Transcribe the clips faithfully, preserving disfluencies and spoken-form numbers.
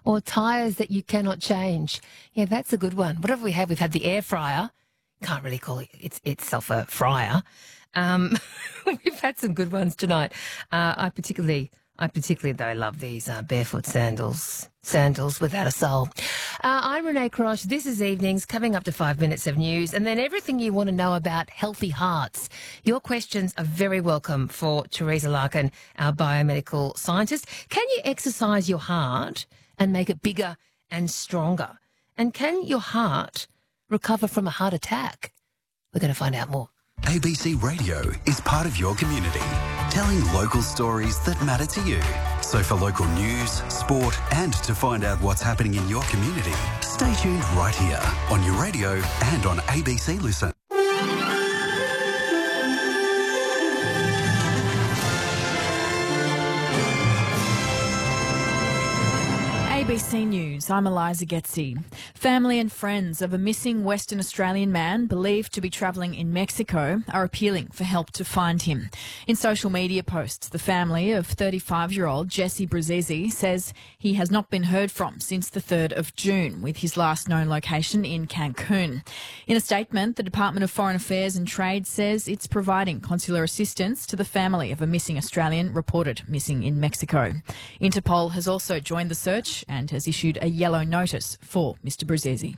or tyres that you cannot change. Yeah, that's a good one. What have we had? We've had the air fryer. Can't really call it it's, itself a fryer. Um, we've had some good ones tonight. Uh, I particularly... I particularly, though, love these uh, barefoot sandals, sandals without a sole. Uh, I'm Renee Crosh. This is Evenings, coming up to five minutes of news, and then everything you want to know about healthy hearts. Your questions are very welcome for Teresa Larkin, our biomedical scientist. Can you exercise your heart and make it bigger and stronger? And can your heart recover from a heart attack? We're going to find out more. A B C Radio is part of your community, telling local stories that matter to you. So for local news, sport, and to find out what's happening in your community, stay tuned right here on your radio and on A B C Listen. A B C News, I'm Eliza Getzi. Family and friends of a missing Western Australian man believed to be travelling in Mexico are appealing for help to find him. In social media posts, the family of thirty-five-year-old Jesse Bruzzese says he has not been heard from since the third of June, with his last known location in Cancun. In a statement, the Department of Foreign Affairs and Trade says it's providing consular assistance to the family of a missing Australian reported missing in Mexico. Interpol has also joined the search and has issued a yellow notice for Mister Bruzzese.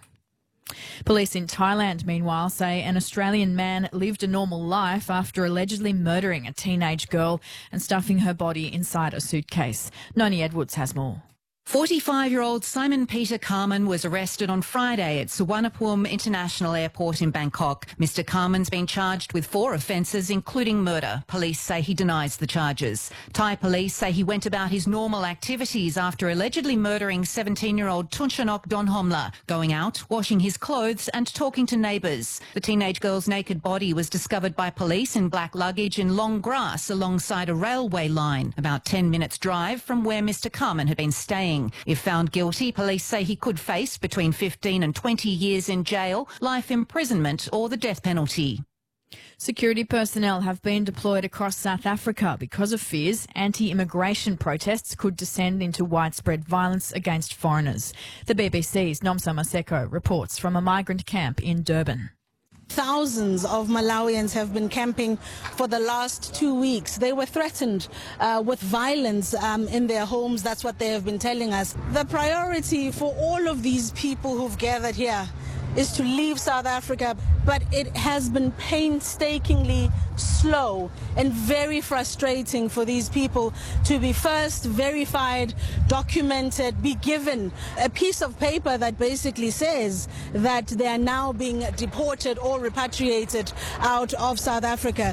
Police in Thailand, meanwhile, say an Australian man lived a normal life after allegedly murdering a teenage girl and stuffing her body inside a suitcase. Noni Edwards has more. forty-five-year-old Simon Peter Carman was arrested on Friday at Suvarnabhumi International Airport in Bangkok. Mister Carman's been charged with four offences, including murder. Police say he denies the charges. Thai police say he went about his normal activities after allegedly murdering seventeen-year-old Tunchanok Donhomla, going out, washing his clothes and talking to neighbours. The teenage girl's naked body was discovered by police in black luggage in long grass alongside a railway line, about ten minutes' drive from where Mister Carman had been staying. If found guilty, police say he could face between fifteen and twenty years in jail, life imprisonment or the death penalty. Security personnel have been deployed across South Africa because of fears anti-immigration protests could descend into widespread violence against foreigners. The B B C's Nomsa Maseko reports from a migrant camp in Durban. Thousands of Malawians have been camping for the last two weeks. They were threatened uh, with violence um, in their homes. That's what they have been telling us. The priority for all of these people who've gathered here is to leave South Africa, but it has been painstakingly slow and very frustrating for these people to be first verified, documented, be given a piece of paper that basically says that they are now being deported or repatriated out of South Africa.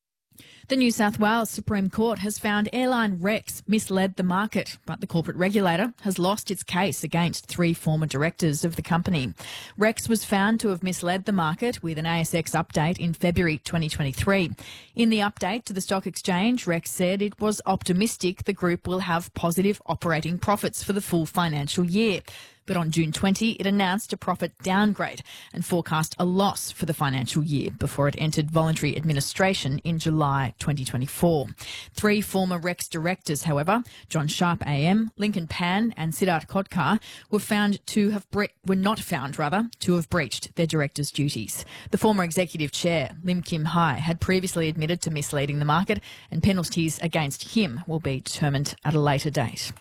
The New South Wales Supreme Court has found airline Rex misled the market, but the corporate regulator has lost its case against three former directors of the company. Rex was found to have misled the market with an A S X update in February twenty twenty-three. In the update to the stock exchange, Rex said it was optimistic the group will have positive operating profits for the full financial year. But on June twentieth, it announced a profit downgrade and forecast a loss for the financial year before it entered voluntary administration in July twenty twenty-four. Three former Rex directors, however, John Sharp A M, Lincoln Pan and Siddharth Kotkar, were found to have bre- were not found rather to have breached their directors' duties. The former executive chair, Lim Kim Hai, had previously admitted to misleading the market, and penalties against him will be determined at a later date.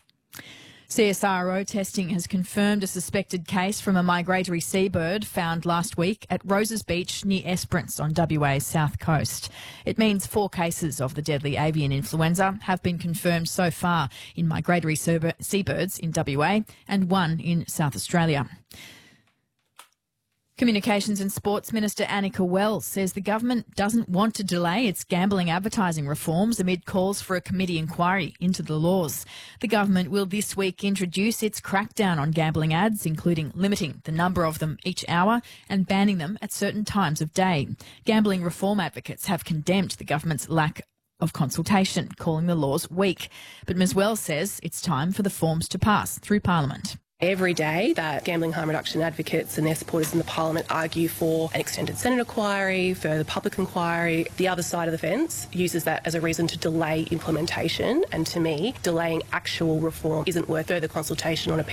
C S I R O testing has confirmed a suspected case from a migratory seabird found last week at Roses Beach near Esperance on W A's south coast. It means four cases of the deadly avian influenza have been confirmed so far in migratory seabirds in W A and one in South Australia. Communications and Sports Minister Annika Wells says the government doesn't want to delay its gambling advertising reforms amid calls for a committee inquiry into the laws. The government will this week introduce its crackdown on gambling ads, including limiting the number of them each hour and banning them at certain times of day. Gambling reform advocates have condemned the government's lack of consultation, calling the laws weak. But Miz Wells says it's time for the forms to pass through Parliament. Every day that gambling harm reduction advocates and their supporters in the Parliament argue for an extended Senate inquiry, further public inquiry, the other side of the fence uses that as a reason to delay implementation. And to me, delaying actual reform isn't worth further consultation on a